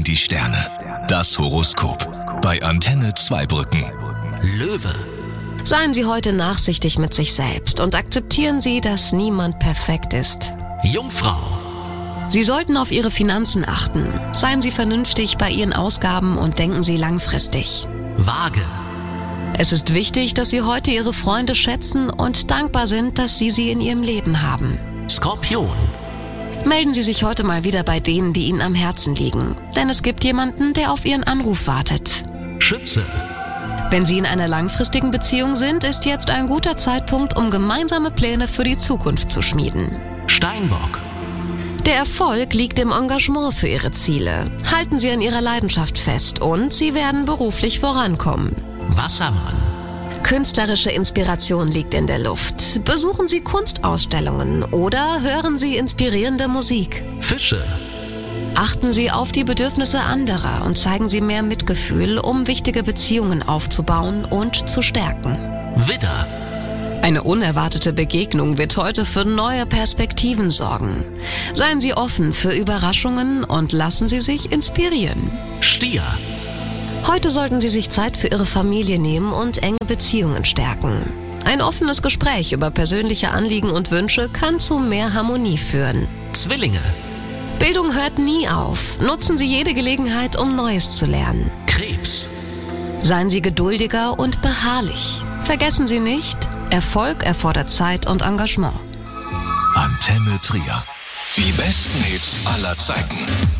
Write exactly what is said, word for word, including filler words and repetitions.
die Sterne. Das Horoskop. Bei Antenne Zweibrücken. Löwe. Seien Sie heute nachsichtig mit sich selbst und akzeptieren Sie, dass niemand perfekt ist. Jungfrau. Sie sollten auf Ihre Finanzen achten. Seien Sie vernünftig bei Ihren Ausgaben und denken Sie langfristig. Waage. Es ist wichtig, dass Sie heute Ihre Freunde schätzen und dankbar sind, dass Sie sie in Ihrem Leben haben. Skorpion. Melden Sie sich heute mal wieder bei denen, die Ihnen am Herzen liegen. Denn es gibt jemanden, der auf Ihren Anruf wartet. Schütze. Wenn Sie in einer langfristigen Beziehung sind, ist jetzt ein guter Zeitpunkt, um gemeinsame Pläne für die Zukunft zu schmieden. Steinbock. Der Erfolg liegt im Engagement für Ihre Ziele. Halten Sie an Ihrer Leidenschaft fest und Sie werden beruflich vorankommen. Wassermann. Künstlerische Inspiration liegt in der Luft. Besuchen Sie Kunstausstellungen oder hören Sie inspirierende Musik. Fische. Achten Sie auf die Bedürfnisse anderer und zeigen Sie mehr Mitgefühl, um wichtige Beziehungen aufzubauen und zu stärken. Widder. Eine unerwartete Begegnung wird heute für neue Perspektiven sorgen. Seien Sie offen für Überraschungen und lassen Sie sich inspirieren. Stier. Heute sollten Sie sich Zeit für Ihre Familie nehmen und enge Beziehungen stärken. Ein offenes Gespräch über persönliche Anliegen und Wünsche kann zu mehr Harmonie führen. Zwillinge. Bildung hört nie auf. Nutzen Sie jede Gelegenheit, um Neues zu lernen. Krebs. Seien Sie geduldiger und beharrlich. Vergessen Sie nicht, Erfolg erfordert Zeit und Engagement. Antenne Trier. Die besten Hits aller Zeiten.